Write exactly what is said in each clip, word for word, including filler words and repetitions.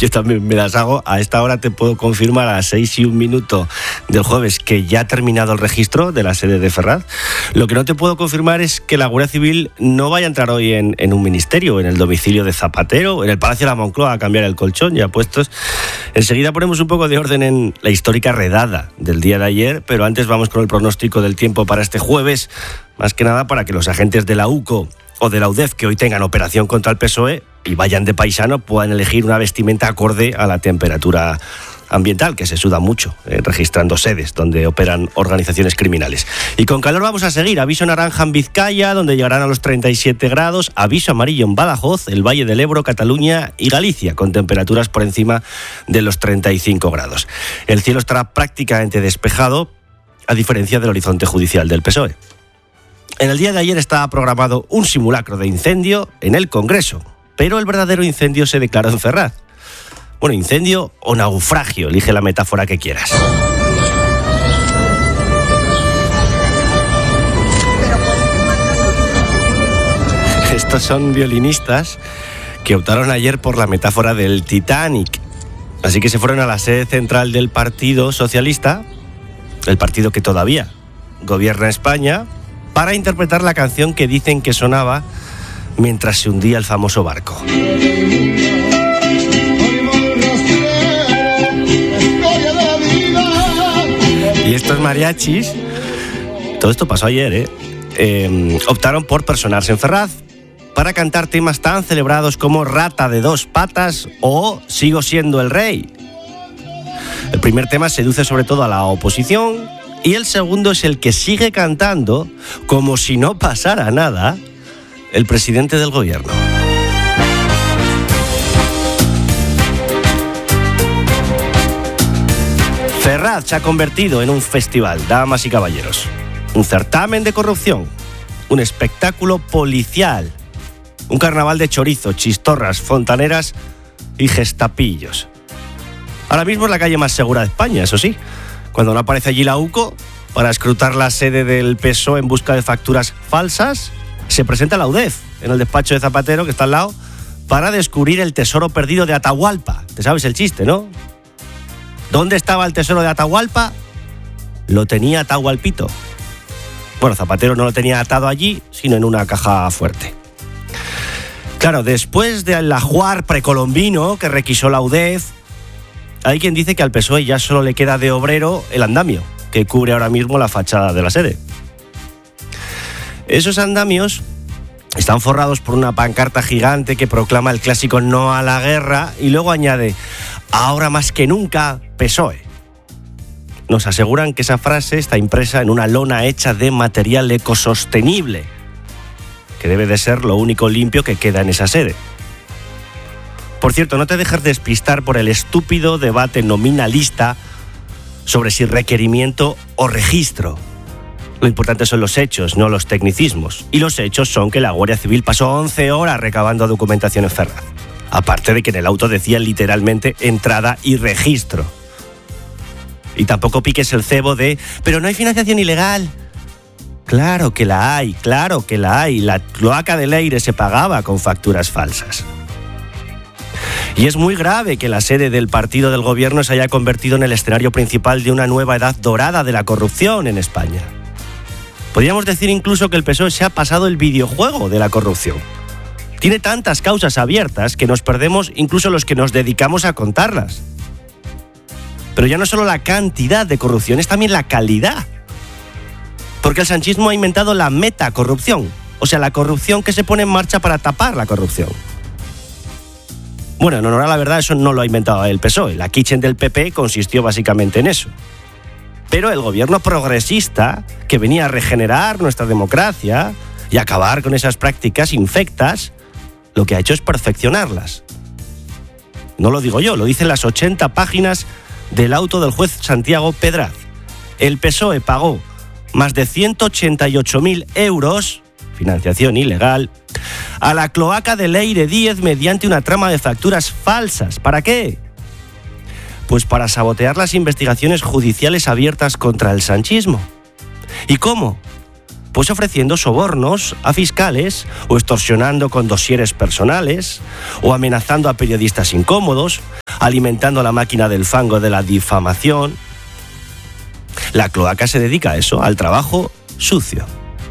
Yo también me las hago. A esta hora te puedo confirmar, a las seis y un minuto del jueves, que ya ha terminado el registro de la sede de Ferraz. Lo que no te puedo confirmar es que la Guardia Civil no vaya a entrar hoy en, en un ministerio, en el domicilio de Zapatero, en el Palacio de la Moncloa, a cambiar el colchón ya puestos. Enseguida ponemos un poco de orden en la histórica redada del día de ayer, pero antes vamos con el pronóstico del tiempo para este jueves, más que nada para que los agentes de la U C O o de la U D E F que hoy tengan operación contra el P S O E y vayan de paisano puedan elegir una vestimenta acorde a la temperatura ambiental, que se suda mucho, eh, registrando sedes donde operan organizaciones criminales. Y con calor vamos a seguir. Aviso naranja en Vizcaya, donde llegarán a los treinta y siete grados. Aviso amarillo en Badajoz, el Valle del Ebro, Cataluña y Galicia, con temperaturas por encima de los treinta y cinco grados. El cielo estará prácticamente despejado, a diferencia del horizonte judicial del P S O E. En el día de ayer estaba programado un simulacro de incendio en el Congreso, pero el verdadero incendio se declaró en Ferraz. Bueno, incendio o naufragio, elige la metáfora que quieras. Estos son violinistas que optaron ayer por la metáfora del Titanic. Así que se fueron a la sede central del Partido Socialista, el partido que todavía gobierna España, para interpretar la canción que dicen que sonaba mientras se hundía el famoso barco. Y estos mariachis, todo esto pasó ayer, ¿eh? Eh, optaron por personarse en Ferraz para cantar temas tan celebrados como Rata de dos patas o Sigo siendo el rey. El primer tema seduce sobre todo a la oposición y el segundo es el que sigue cantando, como si no pasara nada, el presidente del gobierno. Ferraz se ha convertido en un festival, damas y caballeros. Un certamen de corrupción, un espectáculo policial, un carnaval de chorizo, chistorras, fontaneras y gestapillos. Ahora mismo es la calle más segura de España, eso sí. Cuando no aparece allí la U C O para escrutar la sede del P S O E en busca de facturas falsas, se presenta la U D E F en el despacho de Zapatero, que está al lado, para descubrir el tesoro perdido de Atahualpa. ¿Te sabes el chiste, no? ¿Dónde estaba el tesoro de Atahualpa? Lo tenía Atahualpito. Bueno, Zapatero no lo tenía atado allí, sino en una caja fuerte. Claro, después del ajuar precolombino que requisó la U D E F, hay quien dice que al P S O E ya solo le queda de obrero el andamio, que cubre ahora mismo la fachada de la sede. Esos andamios están forrados por una pancarta gigante que proclama el clásico no a la guerra y luego añade, ahora más que nunca, P S O E. Nos aseguran que esa frase está impresa en una lona hecha de material ecosostenible, que debe de ser lo único limpio que queda en esa sede. Por cierto, no te dejes despistar por el estúpido debate nominalista sobre si requerimiento o registro. Lo importante son los hechos, no los tecnicismos. Y los hechos son que la Guardia Civil pasó once horas recabando documentación en Ferraz. Aparte de que en el auto decía literalmente entrada y registro. Y tampoco piques el cebo de, pero no hay financiación ilegal. Claro que la hay, claro que la hay. La cloaca del Leire se pagaba con facturas falsas. Y es muy grave que la sede del partido del gobierno se haya convertido en el escenario principal de una nueva edad dorada de la corrupción en España. Podríamos decir incluso que el P S O E se ha pasado el videojuego de la corrupción. Tiene tantas causas abiertas que nos perdemos incluso los que nos dedicamos a contarlas. Pero ya no solo la cantidad de corrupción, es también la calidad. Porque el sanchismo ha inventado la metacorrupción, o sea, la corrupción que se pone en marcha para tapar la corrupción. Bueno, en honor a la verdad, eso no lo ha inventado el P S O E. La kitchen del P P consistió básicamente en eso. Pero el gobierno progresista, que venía a regenerar nuestra democracia y acabar con esas prácticas infectas, lo que ha hecho es perfeccionarlas. No lo digo yo, lo dicen las ochenta páginas del auto del juez Santiago Pedraz. El P S O E pagó más de ciento ochenta y ocho mil euros, financiación ilegal, a la cloaca de Leire Díez mediante una trama de facturas falsas. ¿Para qué? Pues para sabotear las investigaciones judiciales abiertas contra el sanchismo. ¿Y cómo? Pues ofreciendo sobornos a fiscales o extorsionando con dosieres personales o amenazando a periodistas incómodos, alimentando la máquina del fango de la difamación. La cloaca se dedica a eso, al trabajo sucio.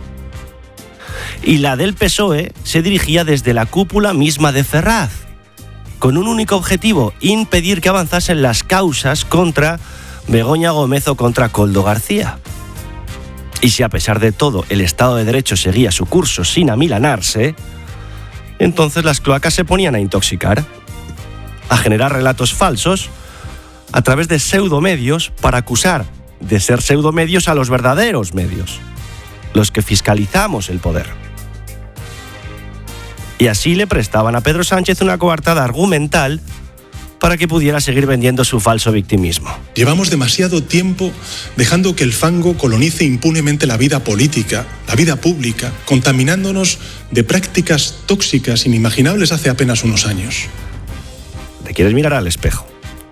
Y la del P S O E se dirigía desde la cúpula misma de Ferraz, con un único objetivo: impedir que avanzasen las causas contra Begoña Gómez o contra Koldo García. Y si a pesar de todo el Estado de Derecho seguía su curso sin amilanarse, entonces las cloacas se ponían a intoxicar, a generar relatos falsos a través de pseudomedios para acusar de ser pseudomedios a los verdaderos medios, los que fiscalizamos el poder. Y así le prestaban a Pedro Sánchez una coartada argumental para que pudiera seguir vendiendo su falso victimismo. Llevamos demasiado tiempo dejando que el fango colonice impunemente la vida política, la vida pública, contaminándonos de prácticas tóxicas inimaginables hace apenas unos años. ¿Te quieres mirar al espejo?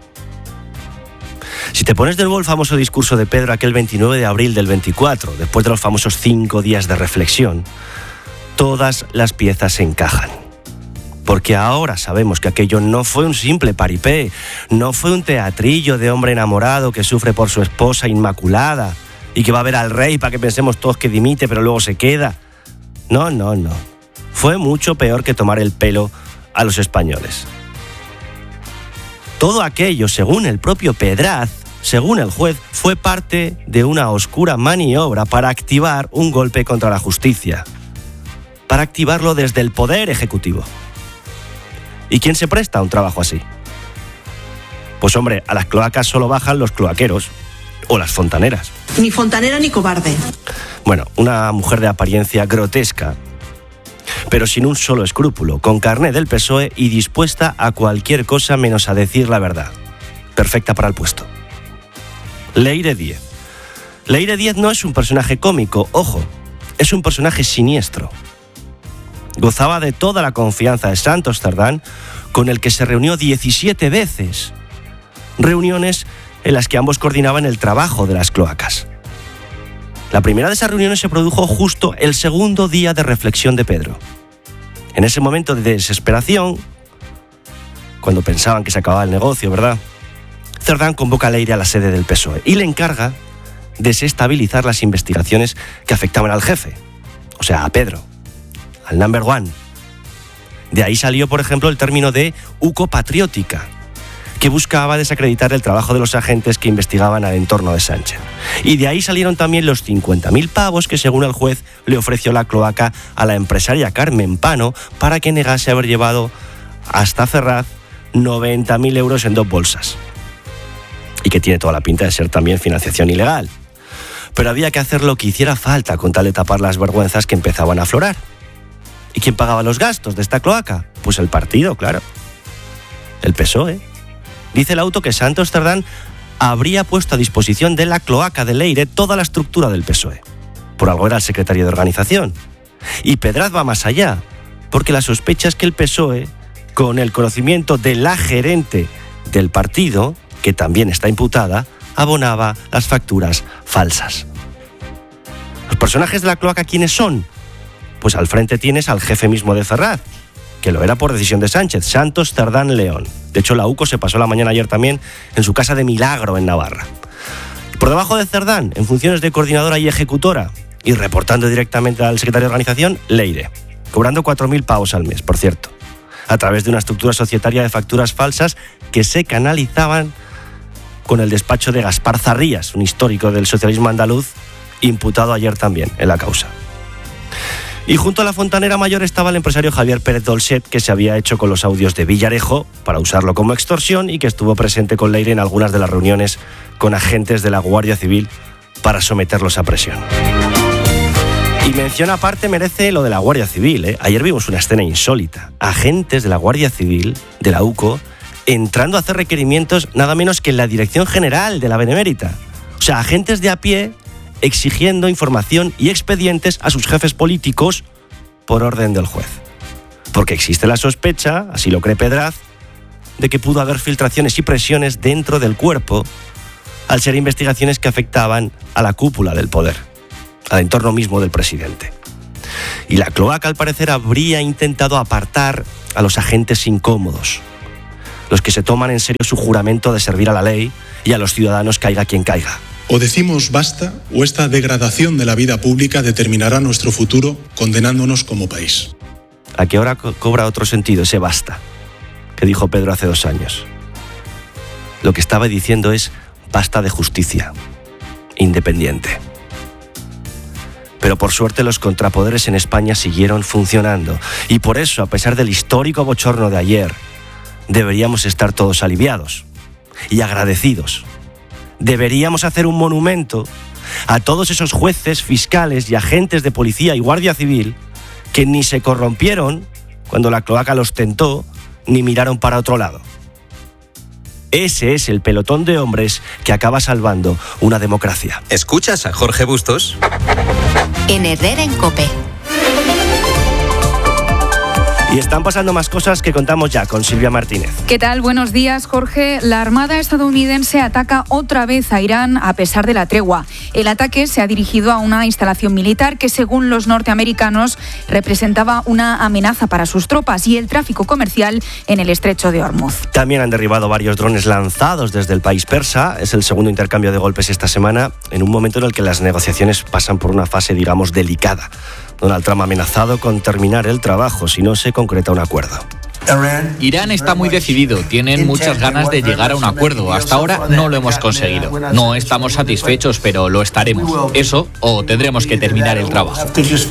Si te pones de nuevo el famoso discurso de Pedro aquel veintinueve de abril del veinticuatro, después de los famosos cinco días de reflexión, todas las piezas se encajan. Porque ahora sabemos que aquello no fue un simple paripé, no fue un teatrillo de hombre enamorado que sufre por su esposa inmaculada y que va a ver al rey para que pensemos todos que dimite pero luego se queda. No, no, no. Fue mucho peor que tomar el pelo a los españoles. Todo aquello, según el propio Pedraz, según el juez, fue parte de una oscura maniobra para activar un golpe contra la justicia, para activarlo desde el poder ejecutivo. ¿Y quién se presta a un trabajo así? Pues hombre, a las cloacas solo bajan los cloaqueros o las fontaneras. Ni fontanera ni cobarde. Bueno, una mujer de apariencia grotesca, pero sin un solo escrúpulo, con carné del P S O E y dispuesta a cualquier cosa menos a decir la verdad. Perfecta para el puesto. Leire Díez. Leire Díez no es un personaje cómico, ojo, es un personaje siniestro. Gozaba de toda la confianza de Santos Cerdán, con el que se reunió diecisiete veces. Reuniones en las que ambos coordinaban el trabajo de las cloacas. La primera de esas reuniones se produjo justo el segundo día de reflexión de Pedro. En ese momento de desesperación, cuando pensaban que se acababa el negocio, ¿verdad?, Cerdán convoca a Leire a la sede del P S O E y le encarga desestabilizar las investigaciones que afectaban al jefe, o sea, a Pedro, al number one. De ahí salió, por ejemplo, el término de uco patriótica, que buscaba desacreditar el trabajo de los agentes que investigaban al entorno de Sánchez. Y de ahí salieron también los cincuenta mil pavos que, según el juez, le ofreció la cloaca a la empresaria Carmen Pano para que negase haber llevado hasta Ferraz noventa mil euros en dos bolsas. Y que tiene toda la pinta de ser también financiación ilegal. Pero había que hacer lo que hiciera falta con tal de tapar las vergüenzas que empezaban a aflorar. ¿Y quién pagaba los gastos de esta cloaca? Pues el partido, claro. El P S O E. Dice el auto que Santos Cerdán habría puesto a disposición de la cloaca de Leire toda la estructura del P S O E. Por algo era el secretario de organización. Y Pedraz va más allá, porque la sospecha es que el P S O E, con el conocimiento de la gerente del partido, que también está imputada, abonaba las facturas falsas. ¿Los personajes de la cloaca quiénes son? Pues al frente tienes al jefe mismo de Ferraz, que lo era por decisión de Sánchez, Santos Cerdán León. De hecho, la UCO se pasó la mañana ayer también en su casa de Milagro, en Navarra. Por debajo de Cerdán, en funciones de coordinadora y ejecutora, y reportando directamente al secretario de organización, Leire, cobrando cuatro mil pavos al mes, por cierto, a través de una estructura societaria de facturas falsas que se canalizaban con el despacho de Gaspar Zarrías, un histórico del socialismo andaluz, imputado ayer también en la causa. Y junto a la fontanera mayor estaba el empresario Javier Pérez Dolcet, que se había hecho con los audios de Villarejo para usarlo como extorsión y que estuvo presente con Leire en algunas de las reuniones con agentes de la Guardia Civil para someterlos a presión. Y mención aparte merece lo de la Guardia Civil, ¿eh? Ayer vimos una escena insólita. Agentes de la Guardia Civil, de la UCO, entrando a hacer requerimientos nada menos que en la Dirección General de la Benemérita. O sea, agentes de a pie exigiendo información y expedientes a sus jefes políticos por orden del juez. Porque existe la sospecha, así lo cree Pedraz, de que pudo haber filtraciones y presiones dentro del cuerpo al ser investigaciones que afectaban a la cúpula del poder, al entorno mismo del presidente. Y la cloaca, al parecer, habría intentado apartar a los agentes incómodos, los que se toman en serio su juramento de servir a la ley y a los ciudadanos caiga quien caiga. O decimos basta, o esta degradación de la vida pública determinará nuestro futuro, condenándonos como país. ¿A qué hora co- cobra otro sentido ese basta que dijo Pedro hace dos años? Lo que estaba diciendo es basta de justicia independiente. Pero por suerte los contrapoderes en España siguieron funcionando. Y por eso, a pesar del histórico bochorno de ayer, deberíamos estar todos aliviados y agradecidos. Deberíamos hacer un monumento a todos esos jueces, fiscales y agentes de policía y guardia civil que ni se corrompieron cuando la cloaca los tentó, ni miraron para otro lado. Ese es el pelotón de hombres que acaba salvando una democracia. ¿Escuchas a Jorge Bustos? En Herrera en COPE. Y están pasando más cosas que contamos ya con Silvia Martínez. ¿Qué tal? Buenos días, Jorge. La Armada estadounidense ataca otra vez a Irán a pesar de la tregua. El ataque se ha dirigido a una instalación militar que, según los norteamericanos, representaba una amenaza para sus tropas y el tráfico comercial en el estrecho de Hormuz. También han derribado varios drones lanzados desde el país persa. Es el segundo intercambio de golpes esta semana, en un momento en el que las negociaciones pasan por una fase, digamos, delicada. Donald Trump ha amenazado con terminar el trabajo si no se concreta un acuerdo. Irán está muy decidido, tienen muchas ganas de llegar a un acuerdo. Hasta ahora no lo hemos conseguido. No estamos satisfechos, pero lo estaremos. Eso o tendremos que terminar el trabajo.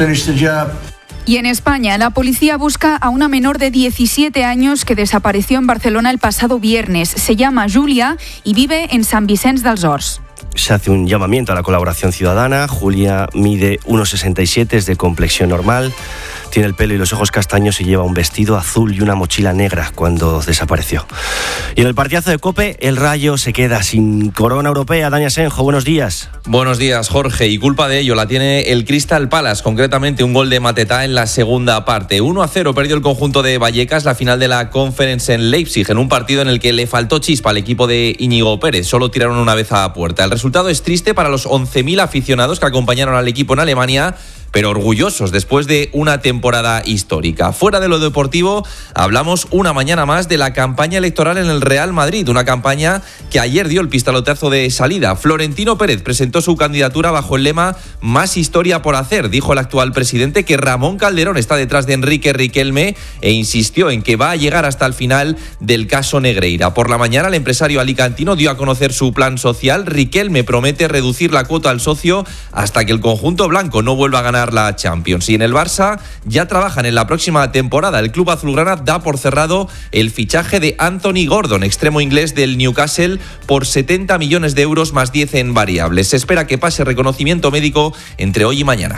Y en España, la policía busca a una menor de diecisiete años que desapareció en Barcelona el pasado viernes. Se llama Julia y vive en San Vicenç dels Horts. Se hace un llamamiento a la colaboración ciudadana. Julia mide uno sesenta y siete, es de complexión normal, tiene el pelo y los ojos castaños y lleva un vestido azul y una mochila negra cuando desapareció. Y en el partidazo de COPE, el Rayo se queda sin corona europea. Dani Asenjo, buenos días. Buenos días, Jorge, y culpa de ello la tiene el Crystal Palace, concretamente un gol de Mateta en la segunda parte. uno a cero perdió el conjunto de Vallecas la final de la Conference en Leipzig, en un partido en el que le faltó chispa al equipo de Íñigo Pérez, solo tiraron una vez a puerta. El resultado es triste para los once mil aficionados que acompañaron al equipo en Alemania, pero orgullosos después de una temporada histórica. Fuera de lo deportivo, hablamos una mañana más de la campaña electoral en el Real Madrid, una campaña que ayer dio el pistoletazo de salida. Florentino Pérez presentó su candidatura bajo el lema "Más historia por hacer". Dijo el actual presidente que Ramón Calderón está detrás de Enrique Riquelme e insistió en que va a llegar hasta el final del caso Negreira. Por la mañana, el empresario alicantino dio a conocer su plan social. Riquelme promete reducir la cuota al socio hasta que el conjunto blanco no vuelva a ganar la Champions. Y en el Barça ya trabajan en la próxima temporada. El club azulgrana da por cerrado el fichaje de Anthony Gordon, extremo inglés del Newcastle, por setenta millones de euros más diez en variables. Se espera que pase reconocimiento médico entre hoy y mañana.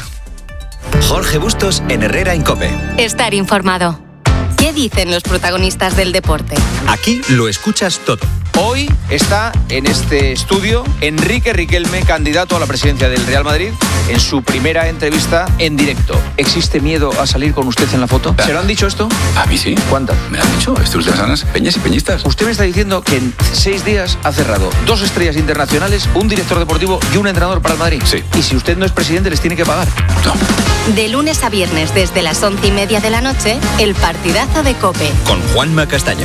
Jorge Bustos en Herrera en COPE. Estar informado. ¿Qué dicen los protagonistas del deporte? Aquí lo escuchas todo. Hoy está en este estudio Enrique Riquelme, candidato a la presidencia del Real Madrid, en su primera entrevista en directo. ¿Existe miedo a salir con usted en la foto? ¿Se lo han dicho esto? A mí sí. ¿Cuántas? Me han dicho, estos últimas semanas, peñas y peñistas. Usted me está diciendo que en seis días ha cerrado dos estrellas internacionales, un director deportivo y un entrenador para el Madrid. Sí. Y si usted no es presidente, les tiene que pagar. No. De lunes a viernes desde las once y media de la noche, el partidazo de COPE. Con Juanma Castaño.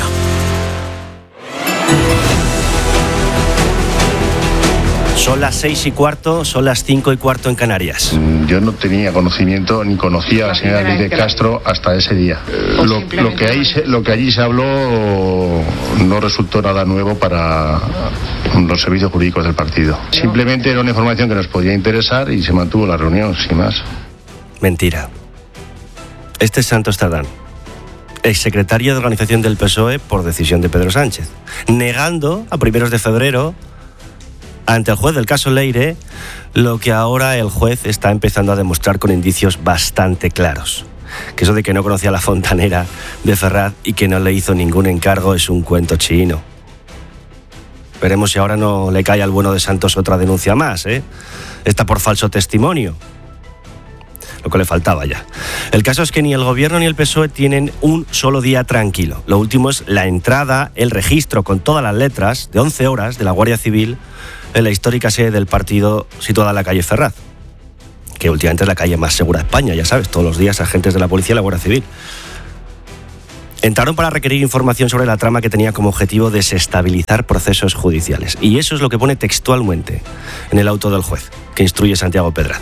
Son las seis y cuarto, son las cinco y cuarto en Canarias. Yo no tenía conocimiento ni conocía a la señora Lidia Castro hasta ese día. Lo, lo, que ahí se, lo que allí se habló no resultó nada nuevo para los servicios jurídicos del partido. Simplemente era una información que nos podía interesar y se mantuvo la reunión, sin más. Mentira. Este es Santos Tardán, exsecretario de organización del P S O E por decisión de Pedro Sánchez, negando a primeros de febrero ante el juez del caso Leire lo que ahora el juez está empezando a demostrar con indicios bastante claros. Que eso de que no conocía a la fontanera de Ferraz y que no le hizo ningún encargo es un cuento chino. Veremos si ahora no le cae al bueno de Santos otra denuncia más, ¿eh? Esta por falso testimonio. Lo que le faltaba ya. El caso es que ni el gobierno ni el P S O E tienen un solo día tranquilo. Lo último es la entrada, el registro con todas las letras de once horas de la Guardia Civil en la histórica sede del partido situada en la calle Ferraz, que últimamente es la calle más segura de España, ya sabes, todos los días agentes de la policía y la Guardia Civil. Entraron para requerir información sobre la trama que tenía como objetivo desestabilizar procesos judiciales. Y eso es lo que pone textualmente en el auto del juez, que instruye Santiago Pedraz.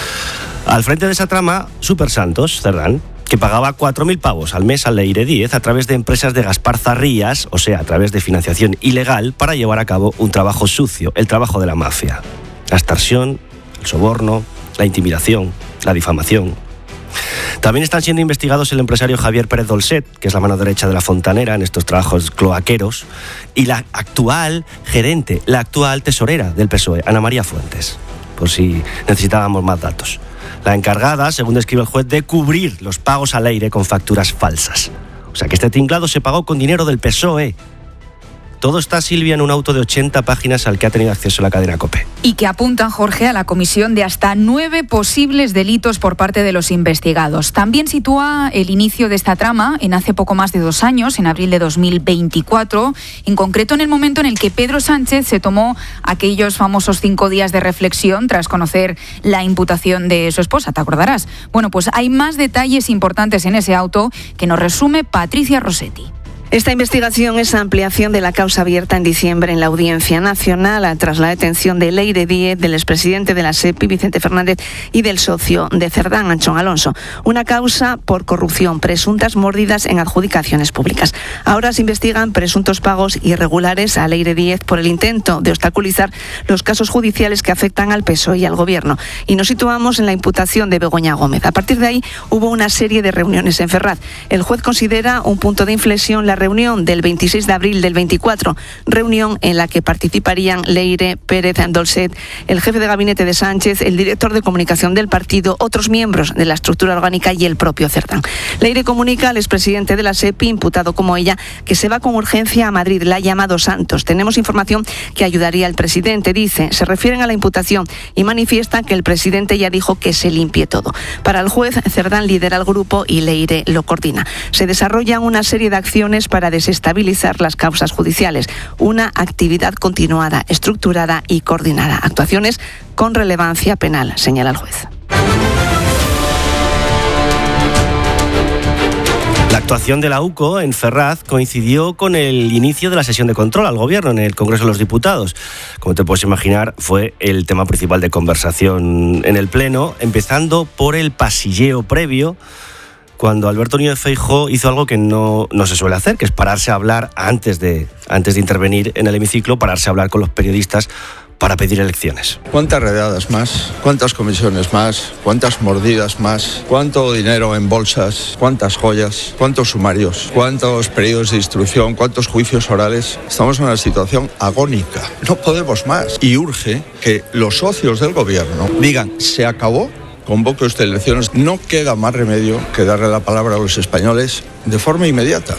Al frente de esa trama, Super Santos, Cerdán, que pagaba cuatro mil pavos al mes al Leire Díez a través de empresas de Gaspar Zarrías, o sea, a través de financiación ilegal, para llevar a cabo un trabajo sucio, el trabajo de la mafia. La extorsión, el soborno, la intimidación, la difamación. También están siendo investigados el empresario Javier Pérez Dolcet, que es la mano derecha de la fontanera en estos trabajos cloaqueros, y la actual gerente, la actual tesorera del P S O E, Ana María Fuentes, por si necesitábamos más datos. La encargada, según describe el juez, de cubrir los pagos al aire con facturas falsas. O sea que este tinglado se pagó con dinero del P S O E. Todo está, Silvia, en un auto de ochenta páginas al que ha tenido acceso la cadena COPE. Y que apuntan, Jorge, a la comisión de hasta nueve posibles delitos por parte de los investigados. También sitúa el inicio de esta trama en hace poco más de dos años, en abril de dos mil veinticuatro, en concreto en el momento en el que Pedro Sánchez se tomó aquellos famosos cinco días de reflexión tras conocer la imputación de su esposa, ¿te acordarás? Bueno, pues hay más detalles importantes en ese auto que nos resume Patricia Rossetti. Esta investigación es ampliación de la causa abierta en diciembre en la Audiencia Nacional tras la detención de Leire Díez, del expresidente de la SEPI, Vicente Fernández, y del socio de Cerdán, Anchón Alonso. Una causa por corrupción, presuntas mórdidas en adjudicaciones públicas. Ahora se investigan presuntos pagos irregulares a Leire Díez por el intento de obstaculizar los casos judiciales que afectan al P S O E y al Gobierno. Y nos situamos en la imputación de Begoña Gómez. A partir de ahí hubo una serie de reuniones en Ferraz. El juez considera un punto de inflexión la reunión del veintiséis de abril del veinticuatro, reunión en la que participarían Leire, Pérez Dolcet, el jefe de gabinete de Sánchez, el director de comunicación del partido, otros miembros de la estructura orgánica y el propio Cerdán. Leire comunica al expresidente de la SEPI, imputado como ella, que se va con urgencia a Madrid. La ha llamado Santos. Tenemos información que ayudaría al presidente, dice. Se refieren a la imputación y manifiestan que el presidente ya dijo que se limpie todo. Para el juez, Cerdán lidera el grupo y Leire lo coordina. Se desarrollan una serie de acciones para desestabilizar las causas judiciales. Una actividad continuada, estructurada y coordinada. Actuaciones con relevancia penal, señala el juez. La actuación de la U C O en Ferraz coincidió con el inicio de la sesión de control al Gobierno en el Congreso de los Diputados. Como te puedes imaginar, fue el tema principal de conversación en el Pleno, empezando por el pasilleo previo, cuando Alberto Núñez Feijóo hizo algo que no, no se suele hacer, que es pararse a hablar antes de, antes de intervenir en el hemiciclo, pararse a hablar con los periodistas para pedir elecciones. ¿Cuántas redadas más? ¿Cuántas comisiones más? ¿Cuántas mordidas más? ¿Cuánto dinero en bolsas? ¿Cuántas joyas? ¿Cuántos sumarios? ¿Cuántos periodos de instrucción? ¿Cuántos juicios orales? Estamos en una situación agónica. No podemos más. Y urge que los socios del Gobierno digan, se acabó, convoque usted elecciones. No queda más remedio que darle la palabra a los españoles de forma inmediata.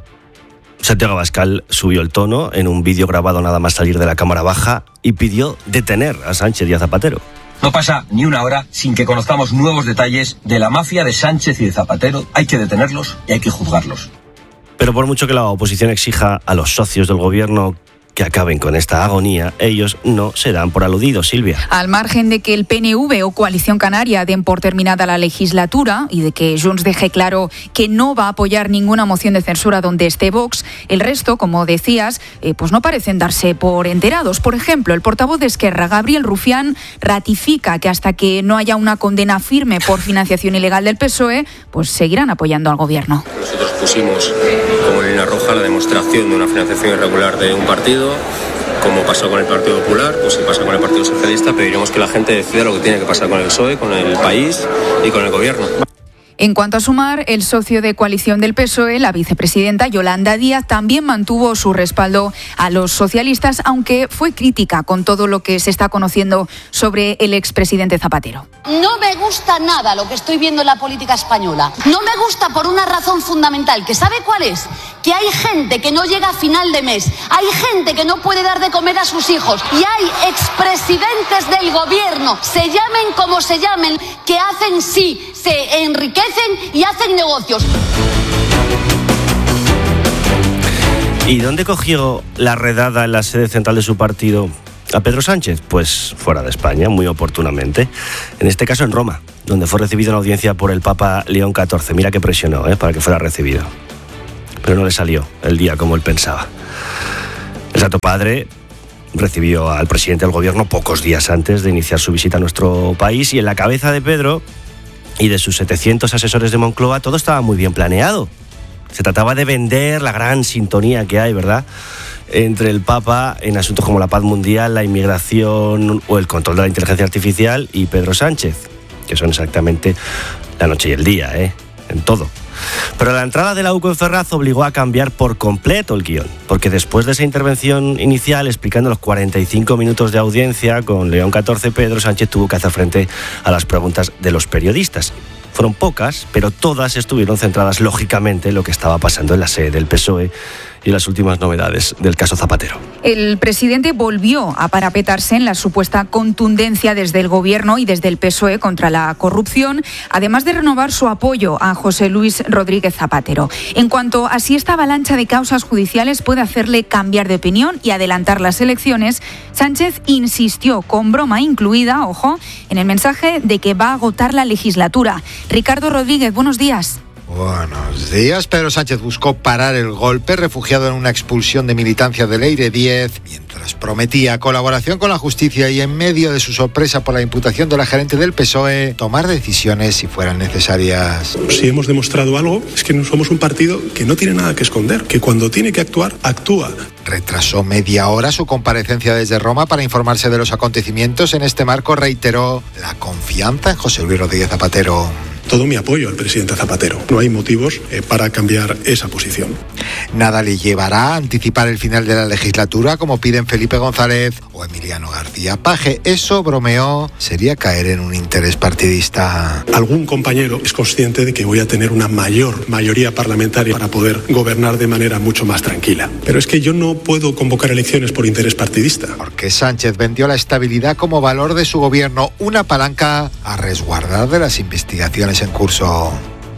Santiago Abascal subió el tono en un vídeo grabado nada más salir de la Cámara Baja y pidió detener a Sánchez y a Zapatero. No pasa ni una hora sin que conozcamos nuevos detalles de la mafia de Sánchez y de Zapatero. Hay que detenerlos y hay que juzgarlos. Pero por mucho que la oposición exija a los socios del Gobierno que acaben con esta agonía, ellos no se dan por aludidos, Silvia. Al margen de que el P N V o Coalición Canaria den por terminada la legislatura y de que Junts deje claro que no va a apoyar ninguna moción de censura donde esté Vox, el resto, como decías, eh, pues no parecen darse por enterados. Por ejemplo, el portavoz de Esquerra, Gabriel Rufián, ratifica que hasta que no haya una condena firme por financiación ilegal del P S O E, pues seguirán apoyando al Gobierno. Nosotros pusimos como línea roja la demostración de una financiación irregular de un partido. Como pasó con el Partido Popular, pues si pasa con el Partido Socialista, pediremos que la gente decida lo que tiene que pasar con el P S O E, con el país y con el Gobierno. En cuanto a Sumar, el socio de coalición del P S O E, la vicepresidenta Yolanda Díaz, también mantuvo su respaldo a los socialistas, aunque fue crítica con todo lo que se está conociendo sobre el expresidente Zapatero. No me gusta nada lo que estoy viendo en la política española. No me gusta por una razón fundamental, que ¿sabe cuál es? Que hay gente que no llega a final de mes, hay gente que no puede dar de comer a sus hijos y hay expresidentes del Gobierno, se llamen como se llamen, que hacen sí, se enriquecen y hacen negocios. ¿Y dónde cogió la redada en la sede central de su partido a Pedro Sánchez? Pues fuera de España, muy oportunamente. En este caso en Roma, donde fue recibido en audiencia por el Papa León catorce. Mira que presionó, ¿eh? para que fuera recibido. pero no le salió el día como él pensaba. El Santo Padre recibió al presidente del gobierno pocos días antes de iniciar su visita a nuestro país y en la cabeza de Pedro y de sus setecientos asesores de Moncloa todo estaba muy bien planeado. Se trataba de vender la gran sintonía que hay, ¿verdad?, entre el Papa en asuntos como la paz mundial, la inmigración o el control de la inteligencia artificial y Pedro Sánchez, que son exactamente la noche y el día, ¿eh?, en todo. Pero la entrada de la U C O en Ferraz obligó a cambiar por completo el guión, porque después de esa intervención inicial explicando los cuarenta y cinco minutos de audiencia con León catorce, Pedro Sánchez tuvo que hacer frente a las preguntas de los periodistas. Fueron pocas, pero todas estuvieron centradas lógicamente en lo que estaba pasando en la sede del P S O E y las últimas novedades del caso Zapatero. El presidente volvió a parapetarse en la supuesta contundencia desde el Gobierno y desde el P S O E contra la corrupción, además de renovar su apoyo a José Luis Rodríguez Zapatero. En cuanto a si esta avalancha de causas judiciales puede hacerle cambiar de opinión y adelantar las elecciones, Sánchez insistió, con broma incluida, ojo, en el mensaje de que va a agotar la legislatura. Ricardo Rodríguez, buenos días. Buenos días. Pedro Sánchez buscó parar el golpe, refugiado en una expulsión de militancia del Leire diez, mientras prometía colaboración con la justicia y en medio de su sorpresa por la imputación de la gerente del P S O E, tomar decisiones si fueran necesarias. Si hemos demostrado algo, es que no somos un partido que no tiene nada que esconder, que cuando tiene que actuar, actúa. Retrasó media hora su comparecencia desde Roma para informarse de los acontecimientos. En este marco reiteró la confianza en José Luis Rodríguez Zapatero. Todo mi apoyo al presidente Zapatero. No hay motivos eh, para cambiar esa posición. Nada le llevará a anticipar el final de la legislatura, como piden Felipe González o Emiliano García Paje. Eso, bromeó, sería caer en un interés partidista. Algún compañero es consciente de que voy a tener una mayor mayoría parlamentaria para poder gobernar de manera mucho más tranquila. Pero es que yo no puedo convocar elecciones por interés partidista. Porque Sánchez vendió la estabilidad como valor de su gobierno, una palanca a resguardar de las investigaciones en curso.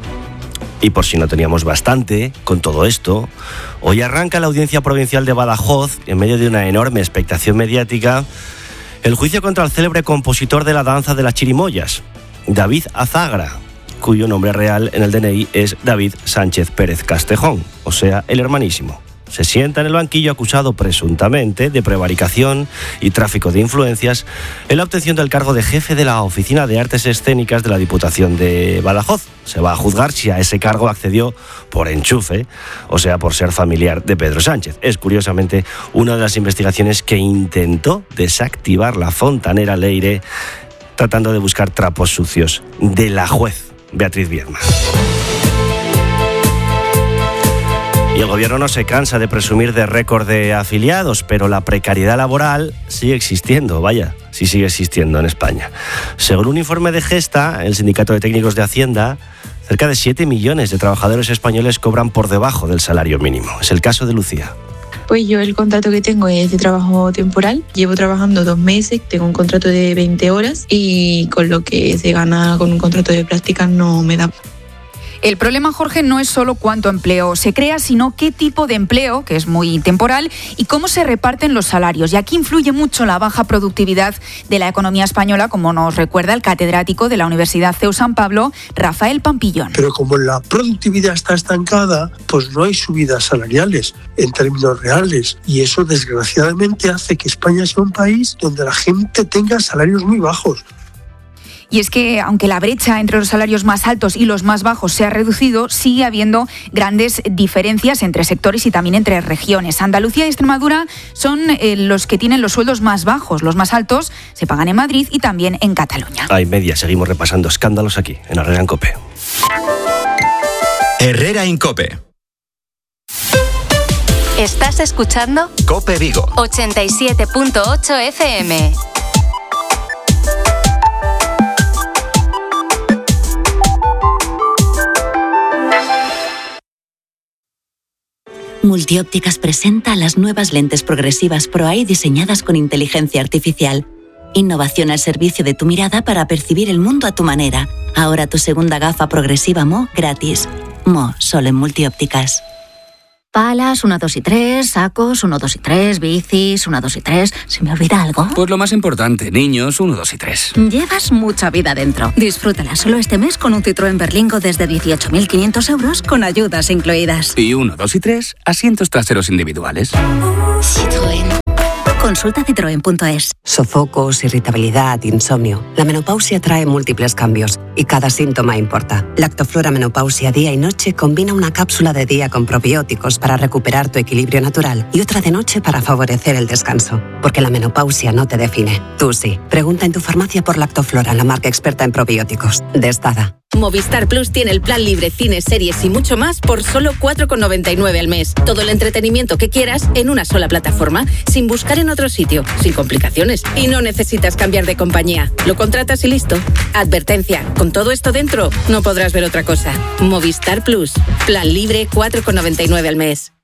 Y por si no teníamos bastante con todo esto, hoy arranca la Audiencia Provincial de Badajoz, en medio de una enorme expectación mediática, el juicio contra el célebre compositor de la danza de las chirimoyas, David Azagra, cuyo nombre real en el D N I es David Sánchez Pérez Castejón, o sea, el hermanísimo. Se sienta en el banquillo acusado presuntamente de prevaricación y tráfico de influencias en la obtención del cargo de jefe de la Oficina de Artes Escénicas de la Diputación de Badajoz. Se va a juzgar si a ese cargo accedió por enchufe, o sea, por ser familiar de Pedro Sánchez. Es curiosamente una de las investigaciones que intentó desactivar la fontanera Leire, tratando de buscar trapos sucios de la juez Beatriz Viedma. Y el gobierno no se cansa de presumir de récord de afiliados, pero la precariedad laboral sigue existiendo, vaya, sí sigue existiendo en España. Según un informe de Gesta, el Sindicato de Técnicos de Hacienda, cerca de siete millones de trabajadores españoles cobran por debajo del salario mínimo. Es el caso de Lucía. Pues yo el contrato que tengo es de trabajo temporal. Llevo trabajando dos meses, tengo un contrato de veinte horas y con lo que se gana con un contrato de prácticas no me da. El problema, Jorge, no es solo cuánto empleo se crea, sino qué tipo de empleo, que es muy temporal, y cómo se reparten los salarios. Y aquí influye mucho la baja productividad de la economía española, como nos recuerda el catedrático de la Universidad C E U San Pablo, Rafael Pampillón. Pero como la productividad está estancada, pues no hay subidas salariales en términos reales. Y eso, desgraciadamente, hace que España sea un país donde la gente tenga salarios muy bajos. Y es que, aunque la brecha entre los salarios más altos y los más bajos se ha reducido, sigue habiendo grandes diferencias entre sectores y también entre regiones. Andalucía y Extremadura son eh, los que tienen los sueldos más bajos. Los más altos se pagan en Madrid y también en Cataluña. Hay media, seguimos repasando escándalos aquí, en Herrera en COPE. Herrera en COPE. ¿Estás escuchando? COPE Vigo. ochenta y siete punto ocho F M. Multiópticas presenta las nuevas lentes progresivas Pro Eye diseñadas con inteligencia artificial. Innovación al servicio de tu mirada para percibir el mundo a tu manera. Ahora tu segunda gafa progresiva M O gratis. M O, solo en Multiópticas. Palas, uno, dos y tres, sacos, uno, dos y tres, bicis, uno, dos y tres. ¿Se me olvida algo? Pues lo más importante, niños, uno, dos y tres. Llevas mucha vida dentro. Disfrútala solo este mes con un Citroën Berlingo desde dieciocho mil quinientos euros con ayudas incluidas. Y uno, dos y tres, asientos traseros individuales. Citroën. Consulta citroen punto es. Sofocos, irritabilidad, insomnio. La menopausia trae múltiples cambios y cada síntoma importa. Lactoflora Menopausia Día y Noche combina una cápsula de día con probióticos para recuperar tu equilibrio natural y otra de noche para favorecer el descanso. Porque la menopausia no te define. Tú sí. Pregunta en tu farmacia por Lactoflora, la marca experta en probióticos. De Estada. Movistar Plus tiene el plan libre, cines, series y mucho más por solo cuatro con noventa y nueve al mes. Todo el entretenimiento que quieras en una sola plataforma, sin buscar en otro sitio, sin complicaciones. Y no necesitas cambiar de compañía. Lo contratas y listo. Advertencia, con todo esto dentro, no podrás ver otra cosa. Movistar Plus, plan libre, cuatro con noventa y nueve al mes.